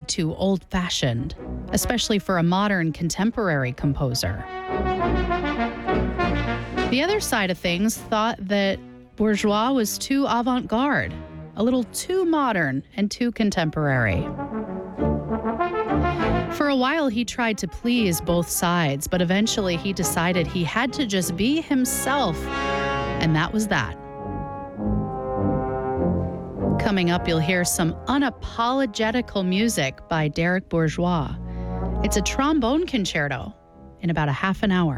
too old-fashioned, especially for a modern contemporary composer. The other side of things thought that Bourgeois was too avant-garde, a little too modern and too contemporary. For a while, he tried to please both sides, but eventually he decided he had to just be himself, and that was that. Coming up, you'll hear some unapologetical music by Derek Bourgeois. It's a trombone concerto in about a half an hour.